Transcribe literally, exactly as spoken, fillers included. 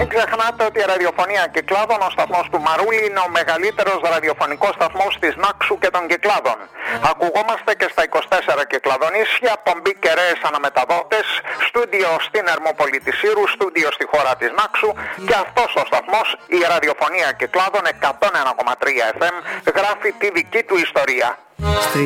μην ξεχνάτε ότι η ραδιοφωνία Κυκλάδων, ο σταθμός του Μαρούλη, είναι ο μεγαλύτερος ραδιοφωνικός σταθμός της Νάξου και των Κυκλάδων. Ακουγόμαστε και στα είκοσι τέσσερα Κυκλαδονήσια, πομπή κεραίες αναμεταδότες, στούντιο στην Ερμόπολη της Ήρου, στούντιο στη χώρα της Νάξου, και αυτός ο σταθμός, η ραδιοφωνία Κυκλάδων εκατόν ένα κόμμα τρία εφ εμ, γράφει τη δική του ιστορία.